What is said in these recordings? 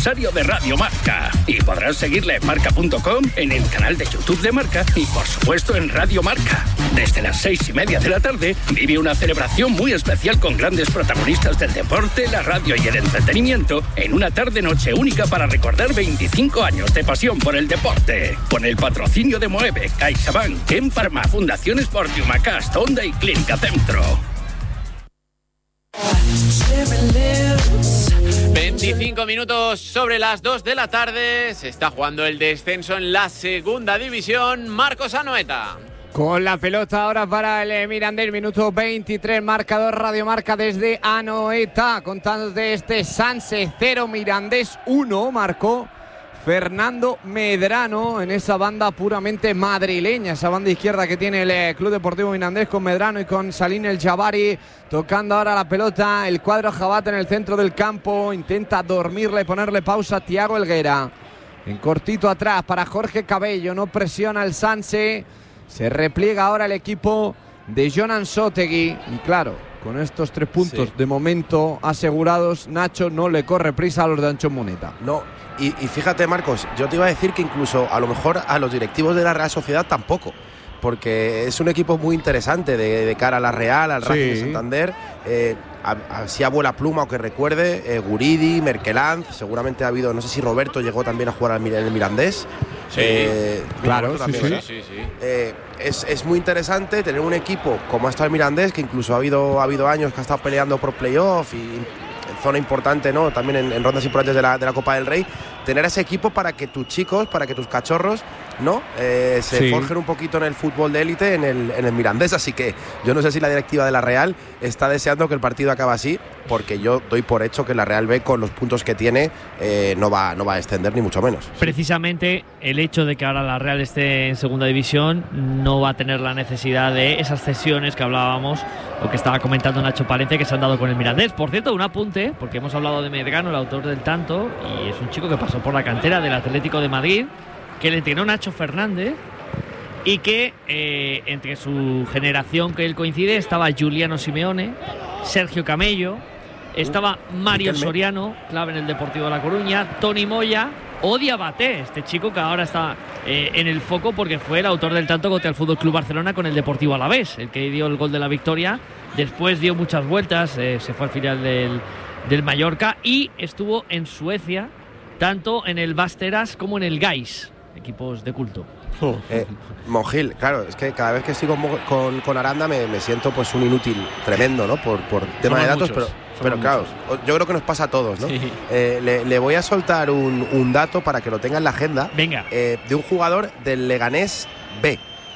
aniversario de Radio Marca. Y podrás seguirla en marca.com, en el canal de YouTube de Marca y, por supuesto, en Radio Marca. Desde las 6:30 de la tarde, vive una celebración muy especial con grandes protagonistas del deporte, la radio y el entretenimiento en una tarde-noche única para recordar 25 años de pasión por el deporte. Con el patrocinio de Moeve, CaixaBank, Ken Pharma, Fundación Sportium, Acast, Honda y Clínica Centro. 25 minutos sobre las 2 de la tarde. Se está jugando el descenso en la segunda división. Marcos Anoeta. Con la pelota ahora para el Mirandés, minuto 23, marcador Radio Marca desde Anoeta, contándote este Sanse 0, Mirandés 1, marcó Fernando Medrano en esa banda puramente madrileña, esa banda izquierda que tiene el Club Deportivo Mirandés con Medrano y con Salim El Jabari, tocando ahora la pelota, el cuadro Jabat en el centro del campo, intenta dormirle, ponerle pausa a Thiago Helguera, en cortito atrás para Jorge Cabello, no presiona el Sanse. Se repliega ahora el equipo de Jonan Sotegui y claro, con estos 3 puntos de momento asegurados, Nacho no le corre prisa a los de Anchón Muneta. No, y fíjate, Marcos, yo te iba a decir que incluso a lo mejor a los directivos de la Real Sociedad tampoco, porque es un equipo muy interesante de cara a la Real, al Racing de Santander. Si a vuela pluma o que recuerde, Guridi, Merkeland, seguramente ha habido, no sé si Roberto llegó también a jugar en el Mirandés. Claro, sí. Es muy interesante tener un equipo como ha estado el Mirandés, que incluso ha habido años que ha estado peleando por playoff y en zona importante, ¿no? También en rondas importantes de la Copa del Rey. Tener ese equipo para que tus chicos, para que tus cachorros, ¿no? Se forjen un poquito en el fútbol de élite en el Mirandés. Así que yo no sé si la directiva de la Real está deseando que el partido acabe así, porque yo doy por hecho que la Real B, con los puntos que tiene, no va a extender ni mucho menos. Precisamente el hecho de que ahora la Real esté en segunda división no va a tener la necesidad de esas cesiones que hablábamos o que estaba comentando Nacho Palencia que se han dado con el Mirandés. Por cierto, un apunte, porque hemos hablado de Medrano, el autor del tanto, y es un chico que pasó por la cantera del Atlético de Madrid, que le entrenó Nacho Fernández y que entre su generación que él coincide estaba Giuliano Simeone, Sergio Camello, estaba Mario Soriano, clave en el Deportivo de La Coruña, Toni Moya o Diabaté, este chico que ahora está en el foco porque fue el autor del tanto contra el FC Barcelona con el Deportivo Alavés, el que dio el gol de la victoria. Después dio muchas vueltas, se fue al filial del Mallorca y estuvo en Suecia, tanto en el Västerås como en el Gais, equipos de culto. Monjil, claro, es que cada vez que estoy con Aranda me siento pues un inútil tremendo, ¿no? Por tema de datos, pero claro, yo creo que nos pasa a todos, ¿no? Sí. Le voy a soltar un dato para que lo tenga en la agenda. Venga. De un jugador del Leganés B,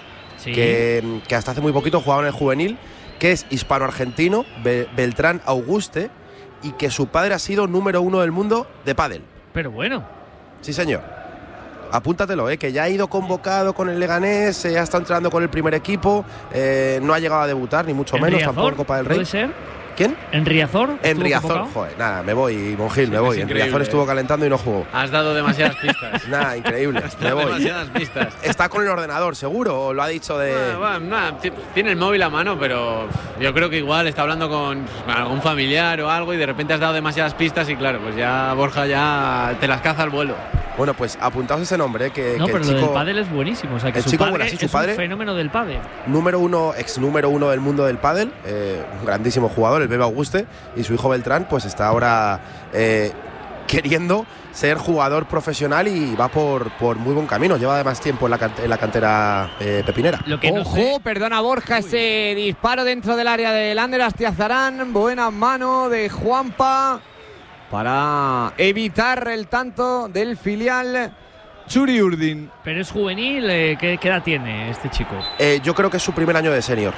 que hasta hace muy poquito jugaba en el juvenil, que es hispano-argentino, Beltrán Auguste, y que su padre ha sido número 1 del mundo de pádel. Pero bueno. Sí, señor. Apúntatelo, que ya ha ido convocado con el Leganés, ya está entrenando con el primer equipo, no ha llegado a debutar, ni mucho menos, tampoco en Copa del Rey. ¿Puede ser? ¿Quién? ¿En Riazor? En Riazor, joder, nada, me voy, Monjil, me voy. En Riazor estuvo calentando y no jugó. Has dado demasiadas pistas. Nada, increíble, me voy. Demasiadas pistas. ¿Está con el ordenador, seguro? ¿O lo ha dicho de...? Tiene el móvil a mano, pero yo creo que igual está hablando con algún familiar o algo y de repente has dado demasiadas pistas y claro, pues ya Borja ya te las caza al vuelo. Bueno, pues apuntaos ese nombre, que pero el chico, lo del pádel es buenísimo, o sea, que su padre es un fenómeno del pádel. Ex número 1 del mundo del pádel, un grandísimo jugador, el Bebe Auguste, y su hijo Beltrán, pues está ahora queriendo ser jugador profesional y va por muy buen camino. Lleva además tiempo en la cantera pepinera. Ojo, perdona Borja, ese disparo dentro del área de Lander Astiazarán, buena mano de Juanpa para evitar el tanto del filial Txuri Urdin. Pero es juvenil, ¿qué edad tiene este chico? Yo creo que es su primer año de senior.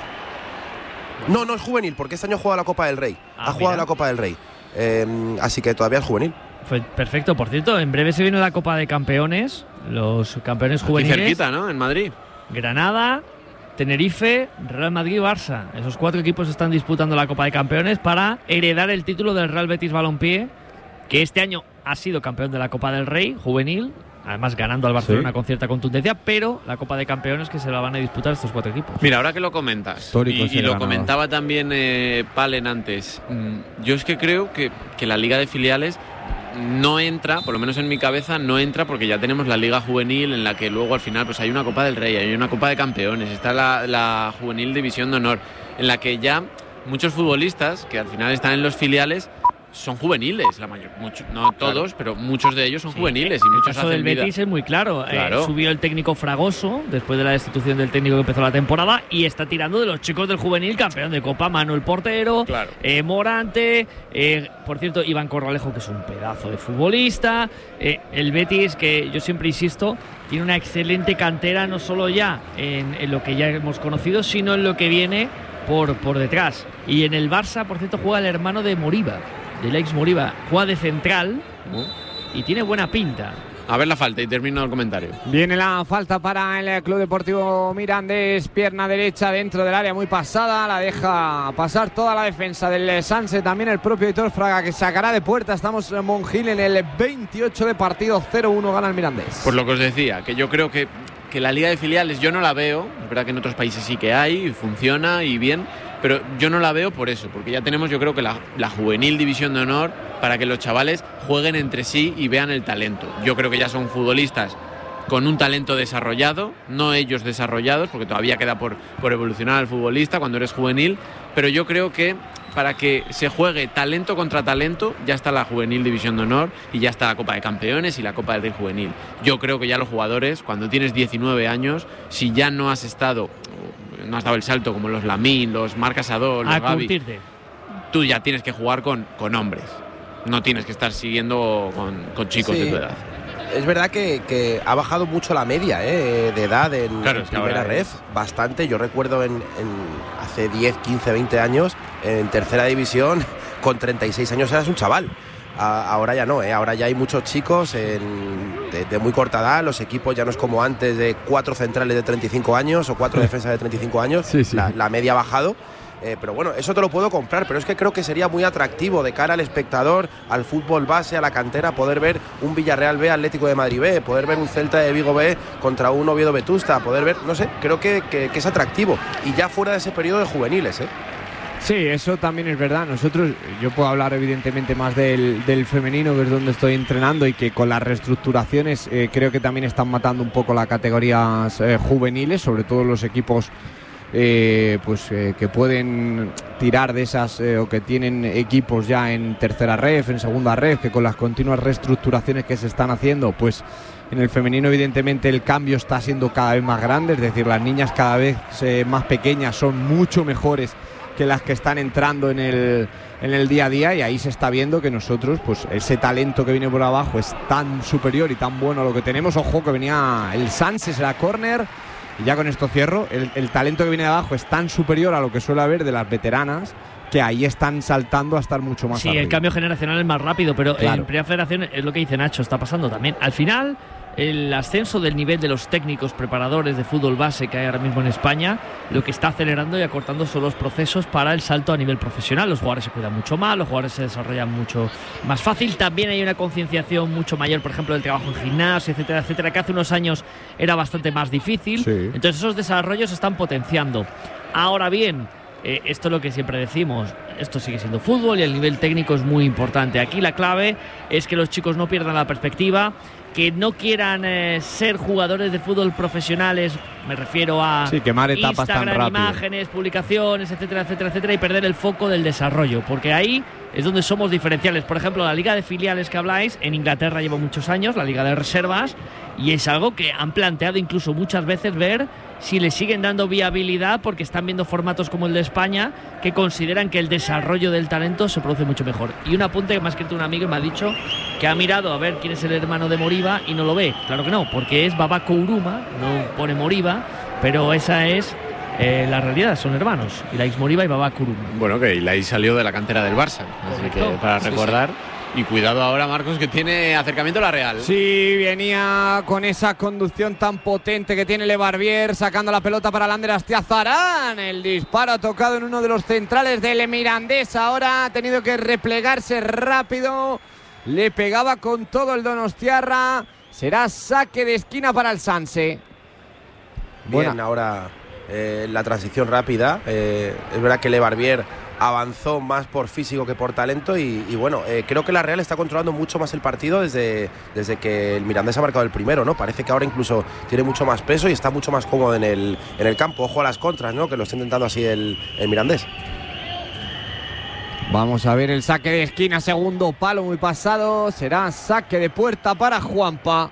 No es juvenil, porque este año juega la Copa del Rey. Ha jugado la Copa del Rey. Así que todavía es juvenil. Perfecto, por cierto, en breve se viene la Copa de Campeones, los campeones juveniles. Aquí cerquita, ¿no? En Madrid. Granada, Tenerife, Real Madrid y Barça. Esos 4 equipos están disputando la Copa de Campeones para heredar el título del Real Betis Balompié, que este año ha sido campeón de la Copa del Rey juvenil, además ganando al Barcelona con cierta contundencia, pero la Copa de Campeones que se la van a disputar estos 4 equipos. Mira, ahora que lo comentas, y lo comentaba también Palen antes, yo es que creo que la Liga de Filiales no entra, por lo menos en mi cabeza, no entra porque ya tenemos la Liga Juvenil en la que luego al final pues hay una Copa del Rey, hay una Copa de Campeones, está la Juvenil División de Honor, en la que ya muchos futbolistas que al final están en los filiales son juveniles, no todos, pero muchos de ellos son juveniles. Y muchos el caso del Betis es muy claro. Subió el técnico Fragoso después de la destitución del técnico que empezó la temporada y está tirando de los chicos del juvenil, campeón de Copa, Manuel Portero, Morante, por cierto, Iván Corralejo, que es un pedazo de futbolista. El Betis, que yo siempre insisto, tiene una excelente cantera, no solo ya en lo que ya hemos conocido, sino en lo que viene por detrás. Y en el Barça, por cierto, juega el hermano de Moriba, del ex Moriba, juega de central y tiene buena pinta. A ver la falta y termino el comentario. Viene la falta para el Club Deportivo Mirandés, pierna derecha dentro del área muy pasada, la deja pasar toda la defensa del Sanse, también el propio Hitor Fraga, que sacará de puerta. Estamos en Monjil en el 28 de partido, 0-1 gana el Mirandés. Pues lo que os decía, que yo creo que la liga de filiales yo no la veo, es verdad que en otros países sí que hay, y funciona y bien, pero yo no la veo por eso, porque ya tenemos yo creo que la juvenil división de honor para que los chavales jueguen entre sí y vean el talento. Yo creo que ya son futbolistas con un talento desarrollado, no ellos desarrollados, porque todavía queda por evolucionar al futbolista cuando eres juvenil, pero yo creo que para que se juegue talento contra talento ya está la juvenil división de honor y ya está la Copa de Campeones y la Copa del Rey juvenil. Yo creo que ya los jugadores, cuando tienes 19 años, si ya no has dado el salto como los Lamine, los Marc Casador, los Gavi, tú ya tienes que jugar con hombres, no tienes que estar siguiendo con chicos de tu edad. Es verdad que ha bajado mucho la media de edad en primera ref, bastante. Yo recuerdo hace 10, 15, 20 años, en tercera división, con 36 años eras un chaval. Ahora ya no, ahora ya hay muchos chicos de muy corta edad. Los equipos ya no es como antes, de 4 centrales de 35 años o 4 defensas de 35 años. Sí. La media ha bajado. Pero bueno, eso te lo puedo comprar, pero es que creo que sería muy atractivo de cara al espectador, al fútbol base, a la cantera, poder ver un Villarreal B, Atlético de Madrid B, poder ver un Celta de Vigo B contra un Oviedo Vetusta, poder ver, no sé, creo que es atractivo, y ya fuera de ese periodo de juveniles, Sí, eso también es verdad. Yo puedo hablar evidentemente más del femenino, que es donde estoy entrenando, y que con las reestructuraciones creo que también están matando un poco las categorías juveniles, sobre todo los equipos que pueden tirar de esas o que tienen equipos ya en tercera ref, en segunda ref, que con las continuas reestructuraciones que se están haciendo, pues en el femenino evidentemente el cambio está siendo cada vez más grande, es decir, las niñas cada vez más pequeñas son mucho mejores que las que están entrando en el día a día, y ahí se está viendo que nosotros, pues ese talento que viene por abajo es tan superior y tan bueno a lo que tenemos. Ojo que venía el Sanse, será córner. Y ya con esto cierro, el talento que viene de abajo es tan superior a lo que suele haber de las veteranas, que ahí están saltando a estar mucho más arriba. El cambio generacional es más rápido, pero en Primera Federación es lo que dice Nacho, está pasando también. Al final, el ascenso del nivel de los técnicos preparadores de fútbol base que hay ahora mismo en España, lo que está acelerando y acortando son los procesos para el salto a nivel profesional. Los jugadores se cuidan mucho más, los jugadores se desarrollan mucho más fácil. También hay una concienciación mucho mayor, por ejemplo, del trabajo en gimnasio, etcétera, etcétera, que hace unos años era bastante más difícil. Sí. Entonces esos desarrollos se están potenciando. Ahora bien, esto es lo que siempre decimos, esto sigue siendo fútbol y el nivel técnico es muy importante. Aquí la clave es que los chicos no pierdan la perspectiva, que no quieran ser jugadores de fútbol profesionales, me refiero a quemar etapas Instagram, tan rápido, imágenes, publicaciones, etcétera, etcétera, etcétera, y perder el foco del desarrollo, porque ahí es donde somos diferenciales. Por ejemplo, la liga de filiales que habláis, en Inglaterra lleva muchos años, la liga de reservas, y es algo que han planteado incluso muchas veces ver si le siguen dando viabilidad, porque están viendo formatos como el de España que consideran que el desarrollo del talento se produce mucho mejor. Y un apunte que me ha escrito un amigo y me ha dicho que ha mirado a ver quién es el hermano de Moriba y no lo ve. Claro que no, porque es Baba Kouruma, no pone Moriba, pero esa es la realidad, son hermanos, Ilaix Moriba y Baba Kouruma. Bueno, que Ilaix salió de la cantera del Barça, así que para recordar. Y cuidado ahora, Marcos, que tiene acercamiento a la Real. Sí, venía con esa conducción tan potente que tiene Le Barbier, sacando la pelota para Lander Astiazarán. El disparo ha tocado en uno de los centrales del Mirandés. Ahora ha tenido que replegarse rápido. Le pegaba con todo el donostiarra. Será saque de esquina para el Sanse. Bien, ahora la transición rápida. Es verdad que Le Barbier avanzó más por físico que por talento y bueno, creo que la Real está controlando mucho más el partido desde que el Mirandés ha marcado el primero, ¿no? Parece que ahora incluso tiene mucho más peso y está mucho más cómodo en el campo. Ojo a las contras, ¿no? Que lo está intentando así el Mirandés. Vamos a ver el saque de esquina, segundo palo muy pasado, será saque de puerta para Juanpa.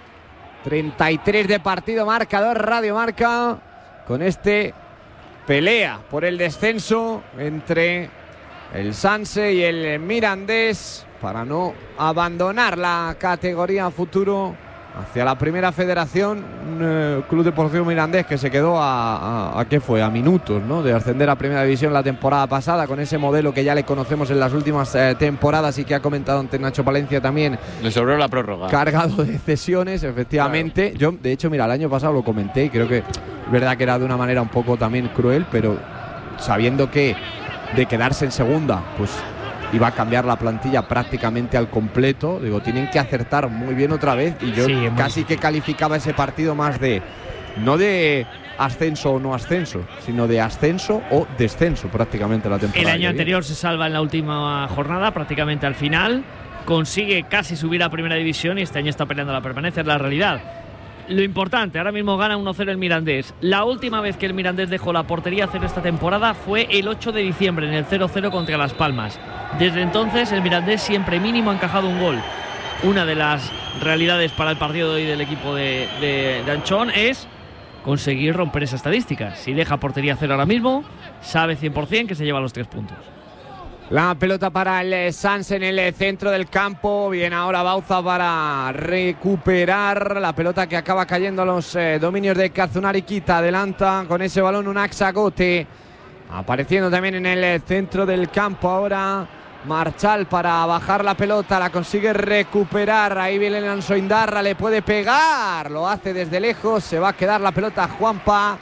33 de partido, marcador Radio Marca, con este pelea por el descenso entre el Sanse y el Mirandés para no abandonar la categoría futuro hacia la primera federación. Un Club Deportivo Mirandés que se quedó a ¿qué fue? A minutos, ¿no? De ascender a primera división la temporada pasada, con ese modelo que ya le conocemos en las últimas temporadas y que ha comentado ante Nacho Palencia también. Le sobró la prórroga. Cargado de cesiones, efectivamente. Claro. Yo, de hecho, mira, el año pasado lo comenté y creo que es verdad que era de una manera un poco también cruel, pero sabiendo que de quedarse en segunda, pues iba a cambiar la plantilla prácticamente al completo. Digo, tienen que acertar muy bien otra vez. Y yo casi que calificaba ese partido más de, no de ascenso o no ascenso, sino de ascenso o descenso prácticamente la temporada. El año anterior se salva en la última jornada, prácticamente al final. Consigue casi subir a primera división y este año está peleando la permanencia, es la realidad. Lo importante, ahora mismo gana 1-0 el Mirandés. La última vez que el Mirandés dejó la portería a cero esta temporada fue el 8 de diciembre en el 0-0 contra Las Palmas. Desde entonces el Mirandés siempre mínimo ha encajado un gol. Una de las realidades para el partido de hoy del equipo de Anchón es conseguir romper esa estadística. Si deja portería a cero ahora mismo, sabe 100% que se lleva los 3 puntos. La pelota para el Sanse en el centro del campo. Bien, ahora Bauza para recuperar la pelota que acaba cayendo a los dominios de Kazunari Kita. Adelanta con ese balón un Axagote. Apareciendo también en el centro del campo ahora Marchal para bajar la pelota. La consigue recuperar. Ahí viene Lanzo Indarra. Le puede pegar. Lo hace desde lejos. Se va a quedar la pelota a Juanpa.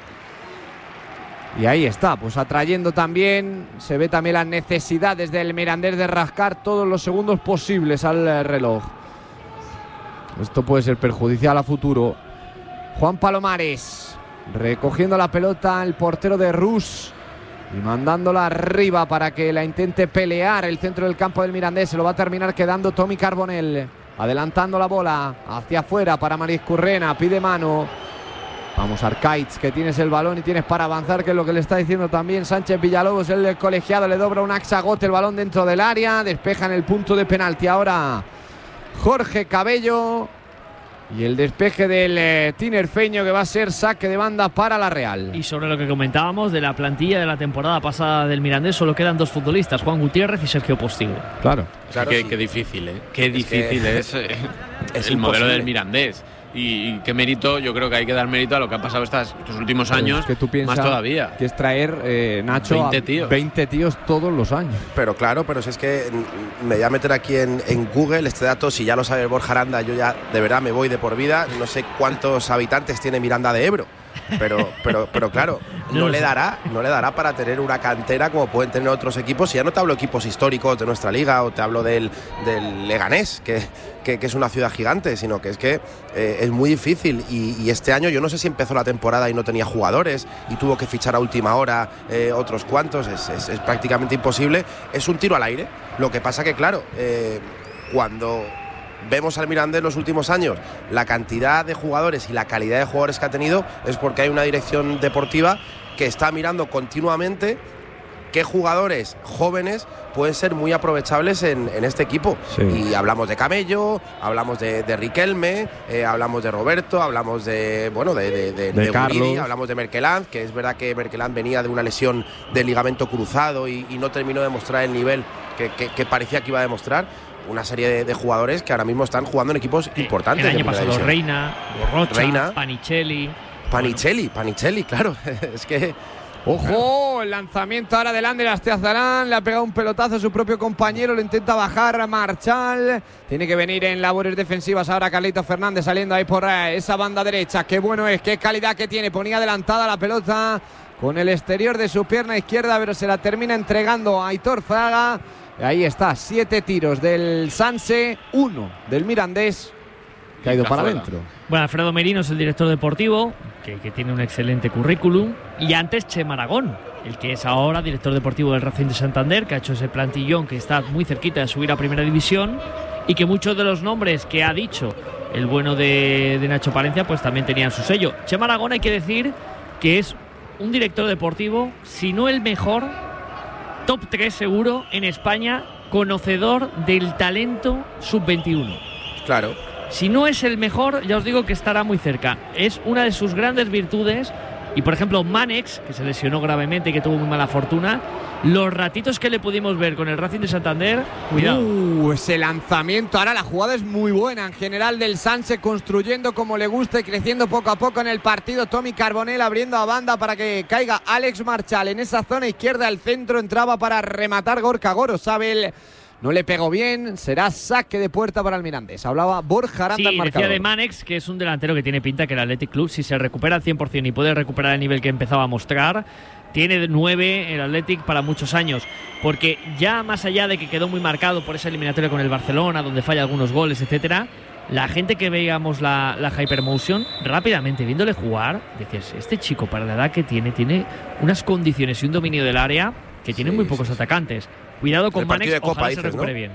Y ahí está, pues atrayendo también, se ve también las necesidades del Mirandés de rascar todos los segundos posibles al reloj. Esto puede ser perjudicial a futuro. Juan Palomares, recogiendo la pelota, el portero de Rus, y mandándola arriba para que la intente pelear el centro del campo del Mirandés. Se lo va a terminar quedando Tommy Carbonell, adelantando la bola hacia afuera para Mariscurrena, pide mano. Vamos, Arcaiz, que tienes el balón y tienes para avanzar, que es lo que le está diciendo también Sánchez Villalobos, el colegiado. Le dobra un Axagote el balón dentro del área, despeja en el punto de penalti ahora Jorge Cabello, y el despeje del tinerfeño, que va a ser saque de banda para la Real. Y sobre lo que comentábamos de la plantilla de la temporada pasada del Mirandés, solo quedan 2 futbolistas, Juan Gutiérrez y Sergio Postigo. Claro, qué difícil, ¿eh? Qué difícil es el modelo del Mirandés. Y qué mérito, yo creo que hay que dar mérito a lo que ha pasado estos últimos años, es que tú piensas más todavía. Que es traer, Nacho, 20 tíos todos los años. Pero claro, pero si es que me voy a meter aquí en Google este dato, si ya lo sabe Borja Aranda, yo ya de verdad me voy de por vida. No sé cuántos habitantes tiene Miranda de Ebro. Pero claro, no le dará para tener una cantera como pueden tener otros equipos. Y ya no te hablo de equipos históricos de nuestra liga, o te hablo del Leganés, que es una ciudad gigante, sino que es muy difícil. Y este año yo no sé si empezó la temporada y no tenía jugadores y tuvo que fichar a última hora otros cuantos. Es prácticamente imposible. Es un tiro al aire. Lo que pasa que claro, cuando vemos al Mirandés los últimos años, la cantidad de jugadores y la calidad de jugadores que ha tenido, es porque hay una dirección deportiva que está mirando continuamente qué jugadores jóvenes pueden ser muy aprovechables en este equipo. Sí. Y hablamos de Camello, hablamos de Riquelme, hablamos de Roberto, hablamos de Carlos, Uri, hablamos de Merkeland, que es verdad que Merkeland venía de una lesión de ligamento cruzado y no terminó de mostrar el nivel que parecía que iba a demostrar. Una serie de jugadores que ahora mismo están jugando en equipos importantes. El año pasado división. Reina, Panichelli, claro. Es que... ¡Ojo! El lanzamiento ahora de Lander Asteazarán. Le ha pegado un pelotazo a su propio compañero. Lo intenta bajar Marchal. Tiene que venir en labores defensivas ahora Carlito Fernández, saliendo ahí por esa banda derecha. ¡Qué bueno es! ¡Qué calidad que tiene! Ponía adelantada la pelota con el exterior de su pierna izquierda, pero se la termina entregando a Aitor Fraga. Ahí está, 7 tiros del Sanse, 1 del Mirandés. que ha ido para Cazuela. adentro. Bueno, Alfredo Merino es el director deportivo, que tiene un excelente currículum. Y antes Chema Aragón, el que es ahora director deportivo del Racing de Santander, que ha hecho ese plantillón que está muy cerquita de subir a Primera División, y que muchos de los nombres que ha dicho el bueno de Nacho Palencia pues también tenían su sello. Chema Aragón, hay que decir que es un director deportivo, si no el mejor, top 3 seguro en España, conocedor del talento sub-21. Claro. Si no es el mejor, ya os digo que estará muy cerca. Es una de sus grandes virtudes. Y por ejemplo, Manex, que se lesionó gravemente y que tuvo muy mala fortuna, los ratitos que le pudimos ver con el Racing de Santander, cuidado. Ese lanzamiento. Ahora la jugada es muy buena en general del Sanse, construyendo como le gusta y creciendo poco a poco en el partido. Tommy Carbonell abriendo a banda para que caiga Alex Marchal en esa zona izquierda. Al centro entraba para rematar Gorka Gorosabel. No le pegó bien, será saque de puerta para el Mirandés. Hablaba Borja Aranda, el marcador. Decía de Manex, que es un delantero que tiene pinta que el Athletic Club, si se recupera al 100% y puede recuperar el nivel que empezaba a mostrar, tiene 9 el Athletic para muchos años. Porque ya más allá de que quedó muy marcado por esa eliminatoria con el Barcelona, donde falla algunos goles, etcétera, la gente que veíamos la Hypermotion, rápidamente viéndole jugar, decías, este chico para la edad que tiene unas condiciones y un dominio del área que tiene muy pocos atacantes. Cuidado con Manex, ojalá se recupere bien.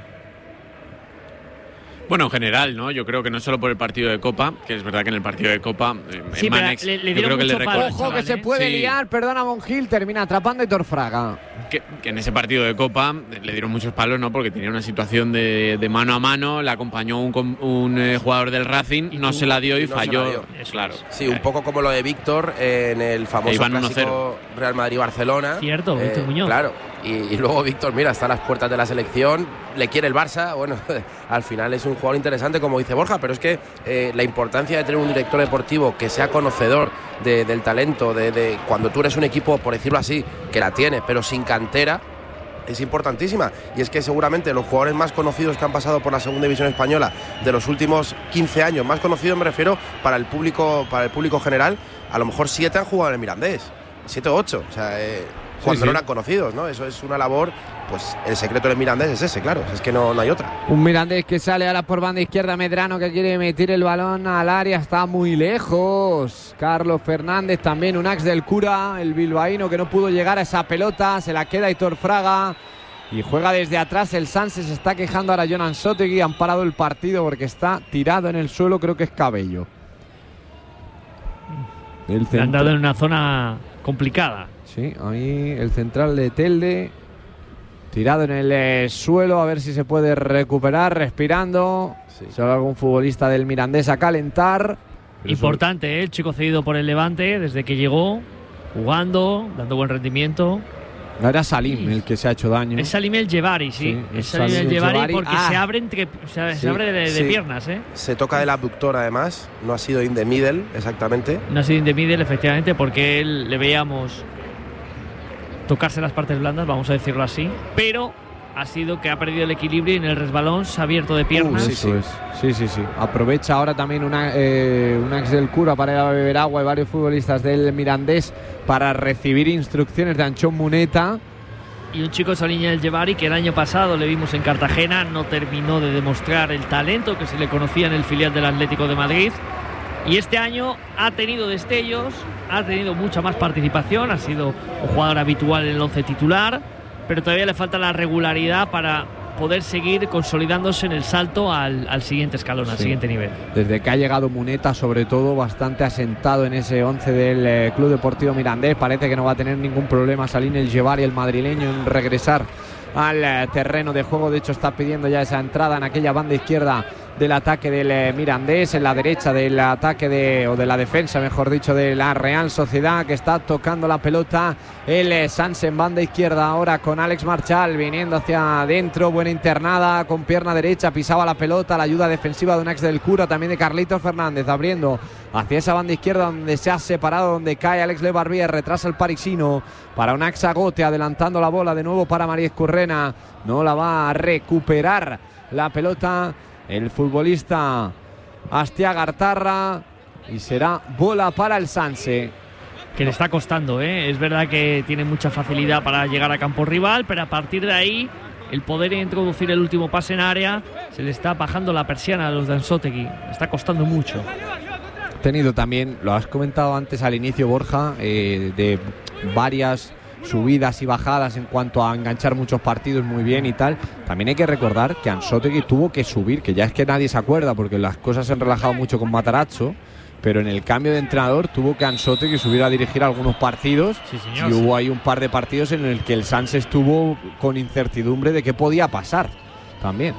Bueno, en general, ¿no? Yo creo que no solo por el partido de Copa, que es verdad que en el partido de Copa, sí, Manex, le yo creo que le palo, ojo que se puede liar, perdona Monjil, termina atrapando a Héctor Fraga. Que en ese partido de Copa le dieron muchos palos, ¿no? Porque tenía una situación de mano a mano, le acompañó un jugador del Racing, no se la dio y falló. Claro. Sí, un poco como lo de Víctor en el famoso clásico Real Madrid-Barcelona. Cierto, Víctor Muñoz. Claro. Y luego Víctor, mira, está a las puertas de la selección, le quiere el Barça. Bueno, al final es un jugador interesante, como dice Borja, pero es que la importancia de tener un director deportivo que sea conocedor del talento, de cuando tú eres un equipo, por decirlo así, que la tiene, pero sin cantera, es importantísima. Y es que seguramente los jugadores más conocidos que han pasado por la segunda división española de los últimos 15 años, más conocidos me refiero para el público general, a lo mejor 7 han jugado en el Mirandés, 7 o 8, o sea, cuando no eran conocidos, ¿no? Eso es una labor, pues el secreto del Mirandés es ese, claro, es que no hay otra. Un Mirandés que sale ahora por banda izquierda, Medrano que quiere meter el balón al área, está muy lejos. Carlos Fernández también, un ax del Cura, el bilbaíno que no pudo llegar a esa pelota, se la queda Héctor Fraga y juega desde atrás el Sanse, se está quejando ahora Jonan Sotegui, han parado el partido porque está tirado en el suelo, creo que es Cabello. Le han dado en una zona complicada. Sí, ahí el central de Telde, tirado en el suelo, a ver si se puede recuperar, respirando. Sí. Solo algún futbolista del Mirandés a calentar. Importante, el chico cedido por el Levante desde que llegó, jugando, dando buen rendimiento. No era Salim el que se ha hecho daño. Es Salim el Yevari, sí. Es Salim el Yevari porque se abre de piernas, ¿eh? Se toca del abductor, además. No ha sido in the middle, exactamente. No ha sido in the middle, efectivamente, porque él le veíamos tocarse las partes blandas, vamos a decirlo así, pero ha sido que ha perdido el equilibrio y en el resbalón se ha abierto de piernas. Sí. Aprovecha ahora también un ex del Cura para ir a beber agua y varios futbolistas del Mirandés para recibir instrucciones de Anchón Muneta. Y un chico Salim el Yevari que el año pasado le vimos en Cartagena, no terminó de demostrar el talento que se le conocía en el filial del Atlético de Madrid. Y este año ha tenido destellos, ha tenido mucha más participación, ha sido un jugador habitual en el 11 titular, pero todavía le falta la regularidad para poder seguir consolidándose en el salto al siguiente escalón, al siguiente nivel. Desde que ha llegado Muneta, sobre todo, bastante asentado en ese 11 del Club Deportivo Mirandés, parece que no va a tener ningún problema Salim el Yevari, el madrileño, en regresar al terreno de juego. De hecho, está pidiendo ya esa entrada en aquella banda izquierda del ataque del Mirandés, en la derecha del ataque de la defensa, mejor dicho, de la Real Sociedad, que está tocando la pelota el Sanse en banda izquierda ahora con Alex Marchal viniendo hacia adentro, buena internada con pierna derecha, pisaba la pelota, la ayuda defensiva de un ex del Cura, también de Carlitos Fernández, abriendo hacia esa banda izquierda donde se ha separado, donde cae Alex Lebarbier, retrasa el parisino para un Axagote, adelantando la bola de nuevo para María Escurrena, no la va a recuperar la pelota el futbolista Astiaga Artarra y será bola para el Sanse. Que le está costando, ¿eh? Es verdad que tiene mucha facilidad para llegar a campo rival, pero a partir de ahí el poder introducir el último pase en área, se le está bajando la persiana a los de Anzoátegui, está costando mucho. Tenido también, lo has comentado antes al inicio, Borja, de varias subidas y bajadas en cuanto a enganchar muchos partidos muy bien y tal. También hay que recordar que Anzoátegui tuvo que subir, que ya es que nadie se acuerda porque las cosas se han relajado mucho con Matarazzo, pero en el cambio de entrenador tuvo que Anzoátegui subir a dirigir algunos partidos. Sí, señor, y hubo ahí un par de partidos en el que el Sanse estuvo con incertidumbre de qué podía pasar también.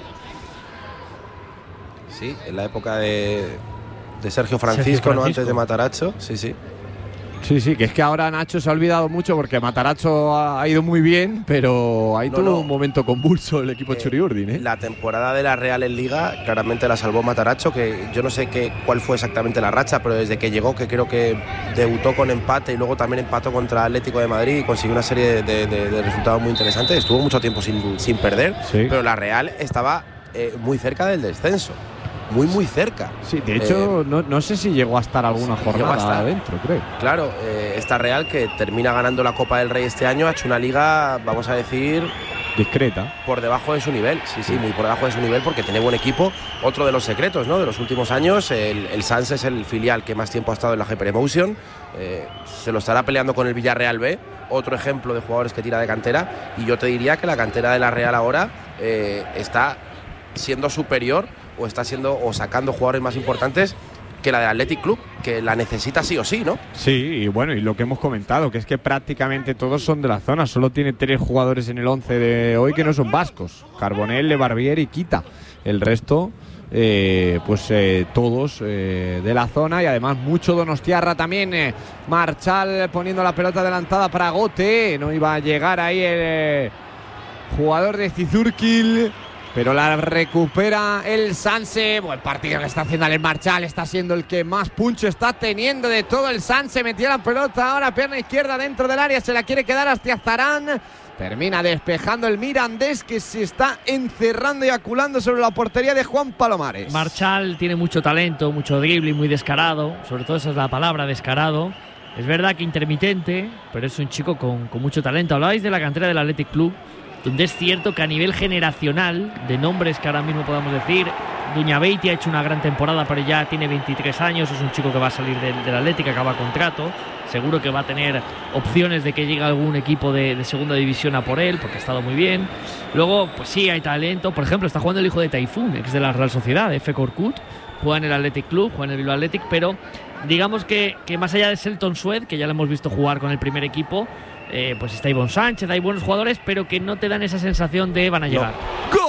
Sí, en la época de Sergio Francisco, ¿no? Antes de Matarazzo, sí. Sí, que es que ahora Nacho se ha olvidado mucho porque Matarazzo ha ido muy bien, pero ahí tuvo un momento convulso el equipo Txuri-Urdin, ¿eh? La temporada de la Real en Liga claramente la salvó Matarazzo, que yo no sé cuál fue exactamente la racha, pero desde que llegó, que creo que debutó con empate y luego también empató contra Atlético de Madrid y consiguió una serie de resultados muy interesantes. Estuvo mucho tiempo sin perder, sí. Pero la Real estaba muy cerca del descenso. Muy cerca. Sí, de hecho, no sé si llegó a estar alguna jornada adentro, creo. Claro, esta Real, que termina ganando la Copa del Rey este año, ha hecho una liga, vamos a decir, discreta. Por debajo de su nivel, sí, muy por debajo de su nivel, porque tiene buen equipo. Otro de los secretos, ¿no?, de los últimos años, el Sanse es el filial que más tiempo ha estado en la Hyperemotion. Se lo estará peleando con el Villarreal B, otro ejemplo de jugadores que tira de cantera, y yo te diría que la cantera de la Real ahora está siendo superior o sacando jugadores más importantes que la de Athletic Club, que la necesita sí o sí, ¿no? Sí, y bueno, y lo que hemos comentado, que es que prácticamente todos son de la zona, solo tiene 3 jugadores en el 11 de hoy que no son vascos, Carbonell, Lebarbier y Quita. El resto, todos de la zona, y además mucho donostiarra también. Marchal poniendo la pelota adelantada para Gote, no iba a llegar ahí el jugador de Zizurkil, pero la recupera el Sanse. Buen partido que está haciendo Alex Marchal, está siendo el que más puncho está teniendo de todo el Sanse. Metió la pelota ahora, pierna izquierda dentro del área, se la quiere quedar hasta Zarán. Termina despejando el Mirandés, que se está encerrando y aculando sobre la portería de Juan Palomares. Marchal tiene mucho talento, mucho dribbling, muy descarado, sobre todo esa es la palabra, descarado. Es verdad que intermitente, pero es un chico con mucho talento. Hablabais de la cantera del Athletic Club, donde es cierto que a nivel generacional, de nombres que ahora mismo podamos decir, Duñabeiti ha hecho una gran temporada, pero ya tiene 23 años, es un chico que va a salir del Atlético, acaba contrato, seguro que va a tener opciones de que llegue algún equipo de segunda división a por él, porque ha estado muy bien. Luego, pues sí, hay talento, por ejemplo, está jugando el hijo de Taifun, ex de la Real Sociedad, F. Corcut, juega en el Athletic Club, juega en el Bilbao Athletic, pero digamos que más allá de Selton Sued, que ya lo hemos visto jugar con el primer equipo, pues está Ivonne Sánchez, hay buenos jugadores, pero que no te dan esa sensación de van a llegar. ¡Gol!